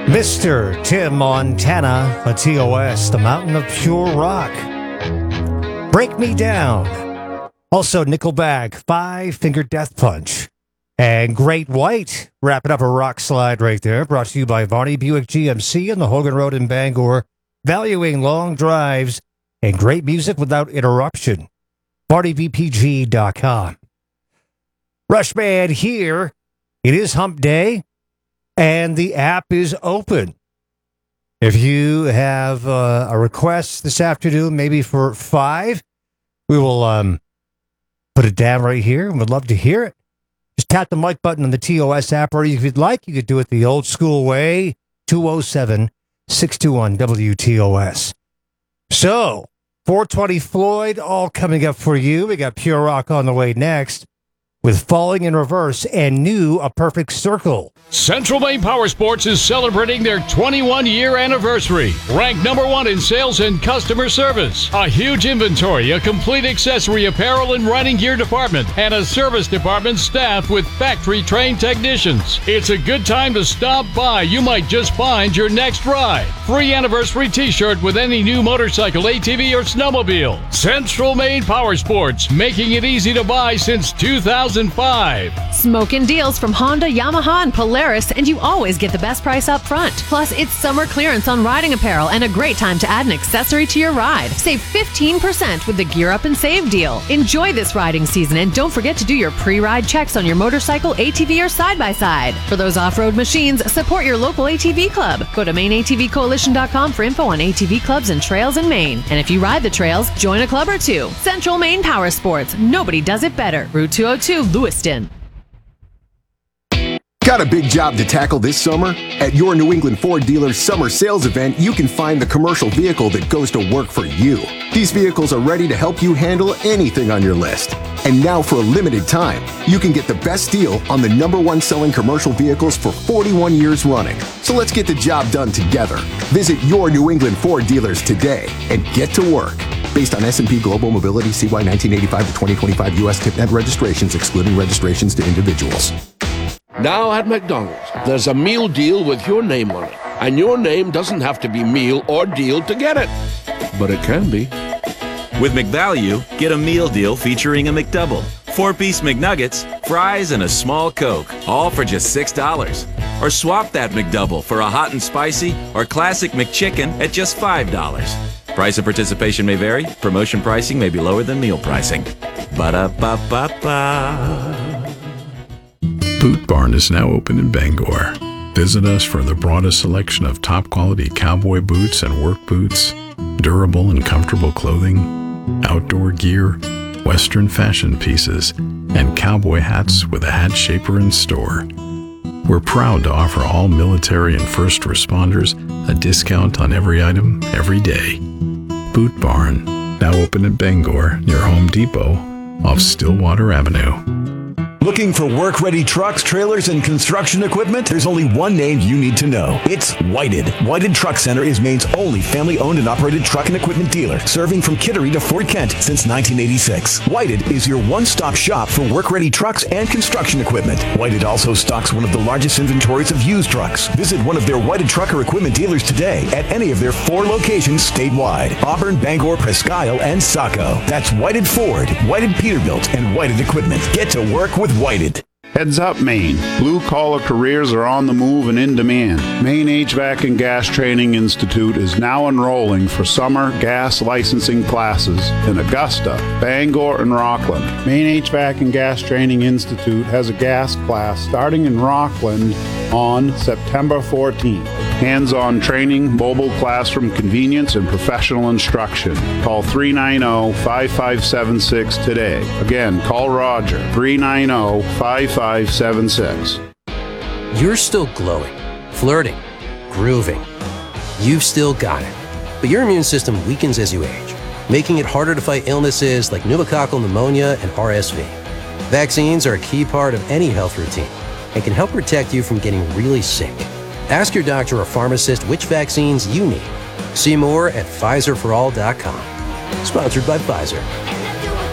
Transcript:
Mr. Tim Montana, a TOS, the Mountain of Pure Rock. Break Me Down. Also, Nickelback, Five Finger Death Punch. And Great White, wrapping up a rock slide right there, brought to you by Varney Buick GMC on the Hogan Road in Bangor, valuing long drives and great music without interruption. VarneyBPG.com. Rush Band here. It is Hump Day, and the app is open. If you have a request this afternoon, maybe for 5, we will put it down right here, and we'd love to hear it. Just tap the mic button on the TOS app, or if you'd like, you could do it the old school way, 207-621-WTOS. So, 420 Floyd, all coming up for you. We got Pure Rock on the way next, with Falling in Reverse and new A Perfect Circle. Central Maine Power Sports is celebrating their 21-year anniversary. Ranked number 1 in sales and customer service. A huge inventory, a complete accessory apparel and riding gear department, and a service department staffed with factory-trained technicians. It's a good time to stop by. You might just find your next ride. Free anniversary t-shirt with any new motorcycle, ATV, or snowmobile. Central Maine Power Sports, making it easy to buy since 2005. Smokin' deals from Honda, Yamaha, and Polaris, and you always get the best price up front. Plus, it's summer clearance on riding apparel and a great time to add an accessory to your ride. Save 15% with the Gear Up and Save deal. Enjoy this riding season, and don't forget to do your pre-ride checks on your motorcycle, ATV, or side-by-side. For those off-road machines, support your local ATV club. Go to MaineATVCoalition.com for info on ATV clubs and trails in Maine. And if you ride the trails, join a club or two. Central Maine Power Sports. Nobody does it better. Route 202, Lewiston. Got a big job to tackle this summer? At your New England Ford dealer's summer sales event, you can find the commercial vehicle that goes to work for you. These vehicles are ready to help you handle anything on your list. And now for a limited time, you can get the best deal on the #1 selling commercial vehicles for 41 years running. So let's get the job done together. Visit your New England Ford dealers today and get to work. Based on S&P Global Mobility CY 1985 to 2025 U.S. TIPNet registrations, excluding registrations to individuals. Now at McDonald's, there's a meal deal with your name on it. And your name doesn't have to be meal or deal to get it. But it can be. With McValue, get a meal deal featuring a McDouble, 4-piece McNuggets, fries, and a small Coke, all for just $6. Or swap that McDouble for a hot and spicy or classic McChicken at just $5. Price of participation may vary. Promotion pricing may be lower than meal pricing. Ba-da-ba-ba-ba. Boot Barn is now open in Bangor. Visit us for the broadest selection of top-quality cowboy boots and work boots, durable and comfortable clothing, outdoor gear, Western fashion pieces, and cowboy hats with a hat shaper in store. We're proud to offer all military and first responders a discount on every item, every day. Boot Barn, now open in Bangor near Home Depot off Stillwater Avenue. Looking for work-ready trucks, trailers, and construction equipment? There's only one name you need to know. It's Whited. Whited Truck Center is Maine's only family-owned and operated truck and equipment dealer, serving from Kittery to Fort Kent since 1986. Whited is your one-stop shop for work-ready trucks and construction equipment. Whited also stocks one of the largest inventories of used trucks. Visit one of their Whited trucker equipment dealers today at any of their 4 locations statewide: Auburn, Bangor, Presque Isle, and Saco. That's Whited Ford, Whited Peterbilt, and Whited Equipment. Get to work with Whited. Heads up, Maine. Blue-collar careers are on the move and in demand. Maine HVAC and Gas Training Institute is now enrolling for summer gas licensing classes in Augusta, Bangor, and Rockland. Maine HVAC and Gas Training Institute has a gas class starting in Rockland on September 14th. Hands-on training, mobile classroom convenience, and professional instruction. Call 390-5576 today. Again, call Roger, 390-5576. You're still glowing, flirting, grooving. You've still got it. But your immune system weakens as you age, making it harder to fight illnesses like pneumococcal pneumonia and RSV. Vaccines are a key part of any health routine and can help protect you from getting really sick. Ask your doctor or pharmacist which vaccines you need. See more at PfizerForAll.com. Sponsored by Pfizer.